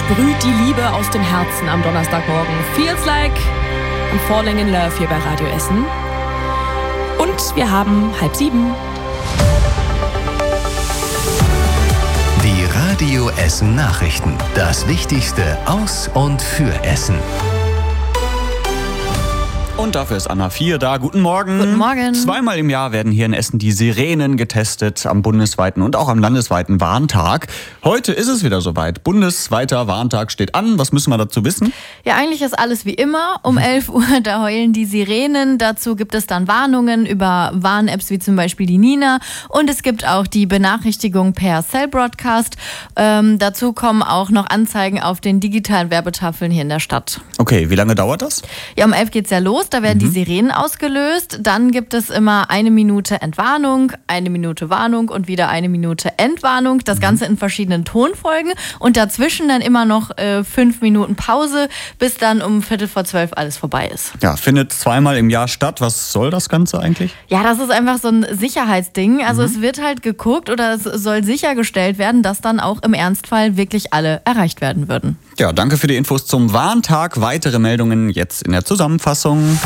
sprüht die Liebe aus dem Herzen am Donnerstagmorgen. Feels like I'm falling in love hier bei Radio Essen. Und wir haben 6:30. Die Radio Essen Nachrichten. Das Wichtigste aus und für Essen. Und dafür ist Anna 4 da. Guten Morgen. Guten Morgen. Zweimal im Jahr werden hier in Essen die Sirenen getestet am bundesweiten und auch am landesweiten Warntag. Heute ist es wieder soweit. Bundesweiter Warntag steht an. Was müssen wir dazu wissen? Ja, eigentlich ist alles wie immer. Um 11 Uhr, da heulen die Sirenen. Dazu gibt es dann Warnungen über Warn-Apps wie zum Beispiel die Nina. Und es gibt auch die Benachrichtigung per Cell Broadcast. Dazu kommen auch noch Anzeigen auf den digitalen Werbetafeln hier in der Stadt. Okay, wie lange dauert das? Ja, um 11 geht's ja los. Da werden die Sirenen ausgelöst. Dann gibt es immer 1 Minute Entwarnung, 1 Minute Warnung und wieder 1 Minute Entwarnung. Das Ganze in verschiedenen Tonfolgen. Und dazwischen dann immer noch 5 Minuten Pause, bis dann um 11:45 alles vorbei ist. Ja, findet zweimal im Jahr statt. Was soll das Ganze eigentlich? Ja, das ist einfach so ein Sicherheitsding. Also es wird halt geguckt oder es soll sichergestellt werden, dass dann auch im Ernstfall wirklich alle erreicht werden würden. Ja, danke für die Infos zum Warntag. Weitere Meldungen jetzt in der Zusammenfassung.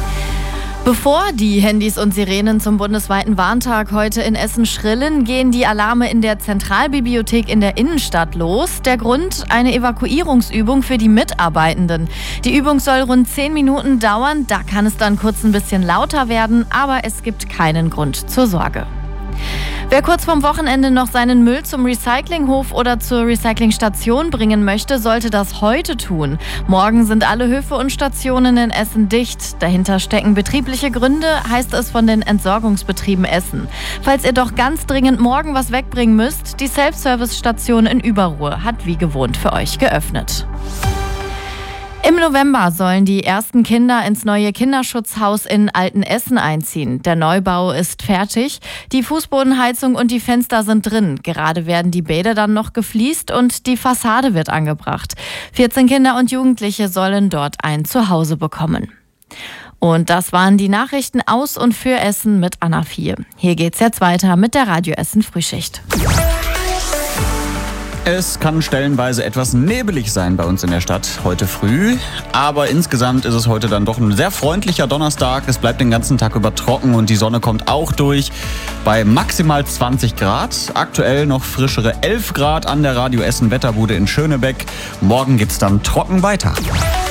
Bevor die Handys und Sirenen zum bundesweiten Warntag heute in Essen schrillen, gehen die Alarme in der Zentralbibliothek in der Innenstadt los. Der Grund: eine Evakuierungsübung für die Mitarbeitenden. Die Übung soll rund 10 Minuten dauern. Da kann es dann kurz ein bisschen lauter werden, aber es gibt keinen Grund zur Sorge. Wer kurz vorm Wochenende noch seinen Müll zum Recyclinghof oder zur Recyclingstation bringen möchte, sollte das heute tun. Morgen sind alle Höfe und Stationen in Essen dicht. Dahinter stecken betriebliche Gründe, heißt es von den Entsorgungsbetrieben Essen. Falls ihr doch ganz dringend morgen was wegbringen müsst, die Self-Service-Station in Überruhr hat wie gewohnt für euch geöffnet. Im November sollen die ersten Kinder ins neue Kinderschutzhaus in Altenessen einziehen. Der Neubau ist fertig. Die Fußbodenheizung und die Fenster sind drin. Gerade werden die Bäder dann noch gefliest und die Fassade wird angebracht. 14 Kinder und Jugendliche sollen dort ein Zuhause bekommen. Und das waren die Nachrichten aus und für Essen mit Anna 4. Hier geht's jetzt weiter mit der Radio Essen Frühschicht. Es kann stellenweise etwas nebelig sein bei uns in der Stadt heute früh, aber insgesamt ist es heute dann doch ein sehr freundlicher Donnerstag. Es bleibt den ganzen Tag über trocken und die Sonne kommt auch durch bei maximal 20 Grad. Aktuell noch frischere 11 Grad an der Radio Essen Wetterbude in Schönebeck. Morgen geht's dann trocken weiter.